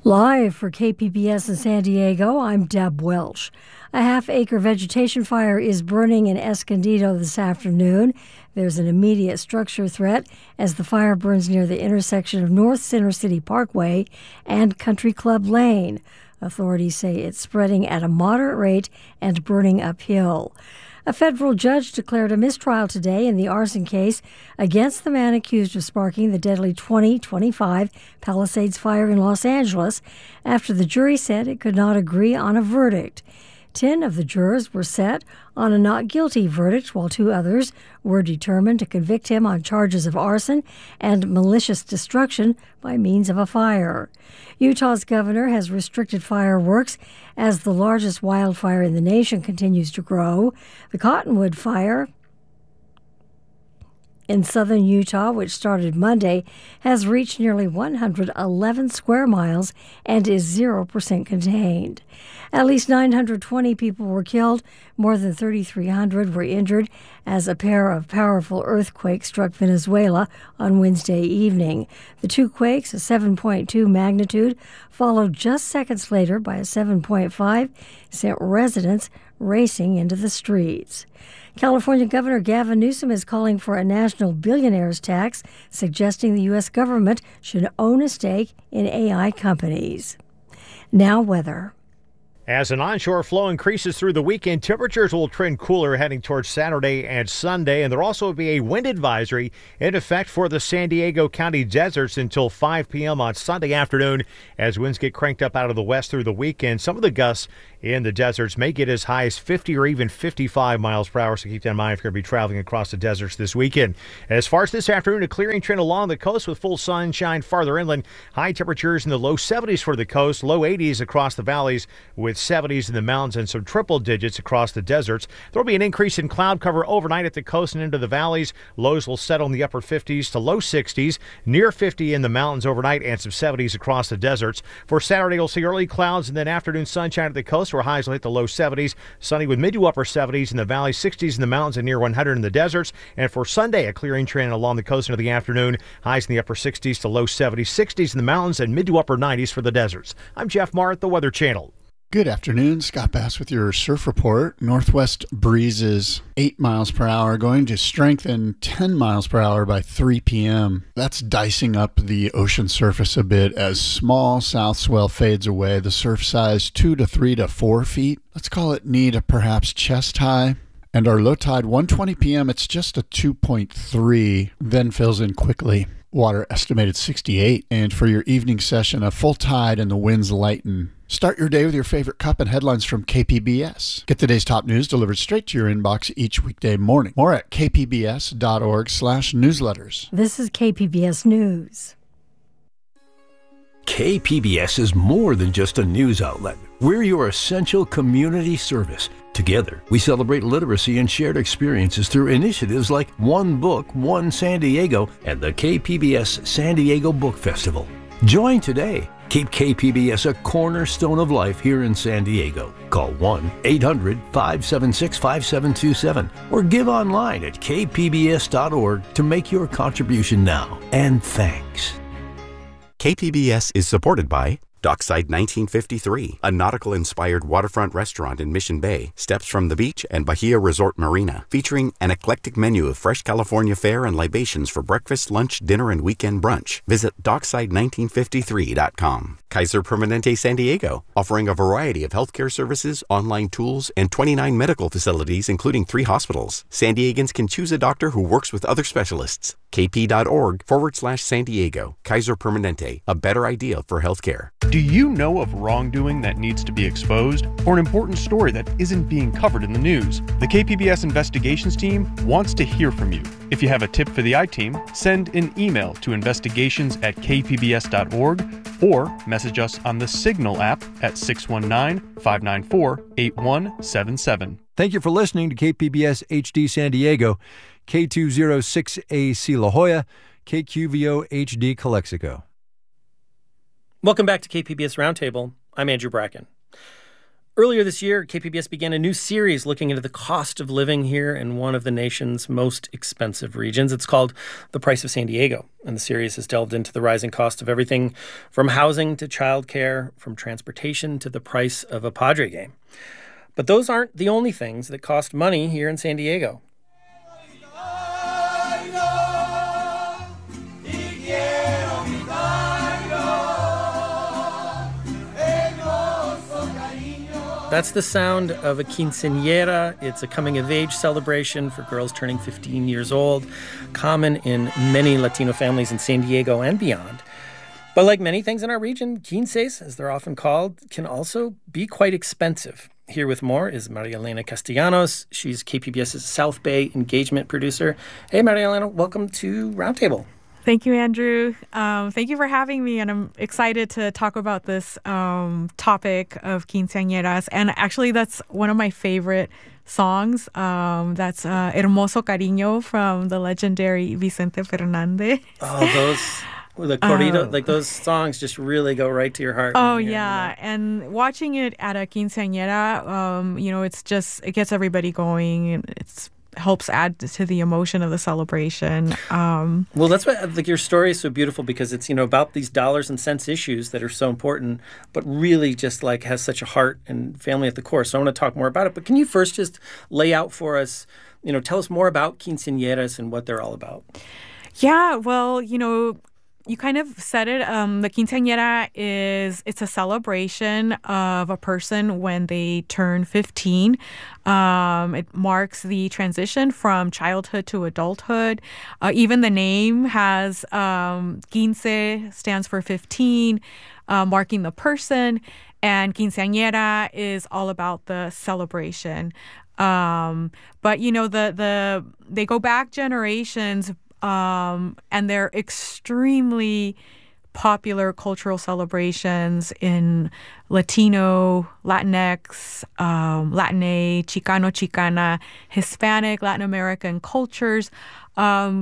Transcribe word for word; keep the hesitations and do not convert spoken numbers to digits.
Live for K P B S in San Diego, I'm Deb Welsh. A half-acre vegetation fire is burning in Escondido this afternoon. There's an immediate structure threat as the fire burns near the intersection of North Center City Parkway and Country Club Lane. Authorities say it's spreading at a moderate rate and burning uphill. A federal judge declared a mistrial today in the arson case against the man accused of sparking the deadly twenty twenty-five Palisades fire in Los Angeles after the jury said it could not agree on a verdict. Ten of the jurors were set on a not guilty verdict, while two others were determined to convict him on charges of arson and malicious destruction by means of a fire. Utah's governor has restricted fireworks as the largest wildfire in the nation continues to grow. The Cottonwood Fire in southern Utah, which started Monday, has reached nearly one hundred eleven square miles and is zero percent contained. At least nine hundred twenty people were killed, more than thirty-three hundred were injured as a pair of powerful earthquakes struck Venezuela on Wednesday evening. The two quakes, a seven point two magnitude, followed just seconds later by a seven point five, sent residents racing into the streets. California Governor Gavin Newsom is calling for a national billionaires tax, suggesting the U S government should own a stake in A I companies. Now weather. As an onshore flow increases through the weekend, temperatures will trend cooler heading towards Saturday and Sunday, and there will also be a wind advisory in effect for the San Diego County deserts until five p.m. on Sunday afternoon as winds get cranked up out of the west through the weekend. Some of the gusts in the deserts may get as high as fifty or even fifty-five miles per hour, so keep that in mind if you're going to be traveling across the deserts this weekend. As far as this afternoon, a clearing trend along the coast with full sunshine farther inland. High temperatures in the low seventies for the coast, low eighties across the valleys with seventies in the mountains and some triple digits across the deserts. There will be an increase in cloud cover overnight at the coast and into the valleys. Lows will settle in the upper fifties to low sixties, near fifty in the mountains overnight and some seventies across the deserts. For Saturday, you'll see early clouds and then afternoon sunshine at the coast where highs will hit the low seventies. Sunny with mid to upper seventies in the valley, sixties in the mountains and near one hundred in the deserts. And for Sunday, a clearing trend along the coast into the afternoon. Highs in the upper sixties to low seventies, sixties in the mountains and mid to upper nineties for the deserts. I'm Jeff Marr at the Weather Channel. Good afternoon, Scott Bass with your surf report. Northwest breezes eight miles per hour going to strengthen ten miles per hour by three p.m. That's dicing up the ocean surface a bit as small south swell fades away. The surf size two to three to four feet. Let's call it knee to perhaps chest high. And our low tide one twenty p.m. It's just a two point three, then fills in quickly. Water estimated sixty-eight. And for your evening session, a full tide and the winds lighten. Start your day with your favorite cup and headlines from K P B S. Get today's top news delivered straight to your inbox each weekday morning. More at kpbs.org slash newsletters. This is K P B S News. K P B S is more than just a news outlet. We're your essential community service. Together, we celebrate literacy and shared experiences through initiatives like One Book, One San Diego, and the K P B S San Diego Book Festival. Join today. Keep K P B S a cornerstone of life here in San Diego. Call one eight hundred five seven six five seven two seven or give online at k p b s dot org to make your contribution now. And thanks. K P B S is supported by Dockside nineteen fifty-three, a nautical-inspired waterfront restaurant in Mission Bay, steps from the beach and Bahia Resort Marina, featuring an eclectic menu of fresh California fare and libations for breakfast, lunch, dinner, and weekend brunch. Visit dockside nineteen fifty-three dot com. Kaiser Permanente San Diego, offering a variety of healthcare services, online tools, and twenty-nine medical facilities, including three hospitals. San Diegans can choose a doctor who works with other specialists. kp.org forward slash San Diego. Kaiser Permanente, a better idea for healthcare. Do you know of wrongdoing that needs to be exposed or an important story that isn't being covered in the news? The K P B S investigations team wants to hear from you. If you have a tip for the I-Team, send an email to investigations at k p b s dot org or message us on the Signal app at six one nine, five nine four, eight one seven seven. Thank you for listening to K P B S H D San Diego, K two oh six A C La Jolla, K Q V O H D Calexico. Welcome back to K P B S Roundtable. I'm Andrew Bracken. Earlier this year, K P B S began a new series looking into the cost of living here in one of the nation's most expensive regions. It's called The Price of San Diego, and the series has delved into the rising cost of everything from housing to childcare, from transportation to the price of a Padre game. But those aren't the only things that cost money here in San Diego. That's the sound of a quinceañera. It's a coming-of-age celebration for girls turning fifteen years old, common in many Latino families in San Diego and beyond. But like many things in our region, quinces, as they're often called, can also be quite expensive. Here with more is Maria Elena Castellanos. She's KPBS's South Bay engagement producer. Hey, Maria Elena, welcome to Roundtable. Thank you, Andrew. Um, thank you for having me, and I'm excited to talk about this um, topic of quinceañeras. And actually, that's one of my favorite songs. Um, that's uh, Hermoso Cariño from the legendary Vicente Fernandez. Oh, those, the corrido, um, like those songs just really go right to your heart. Oh, yeah. And watching it at a quinceañera, um, you know, it's just, it gets everybody going. It's helps add to the emotion of the celebration. Um, well, that's why like your story is so beautiful, because it's, you know, about these dollars and cents issues that are so important, but really just like has such a heart and family at the core. So I want to talk more about it. But can you first just lay out for us, you know, tell us more about quinceañeras and what they're all about? Yeah, well, you know, you kind of said it. Um, the quinceañera is, it's a celebration of a person when they turn fifteen. Um, it marks the transition from childhood to adulthood. Uh, even the name has um, quince stands for fifteen, uh, marking the person. And quinceañera is all about the celebration. Um, but, you know, the the they go back generations. Um, and they're extremely popular cultural celebrations in Latino, Latinx, um, Latine, Chicano, Chicana, Hispanic, Latin American cultures. Um,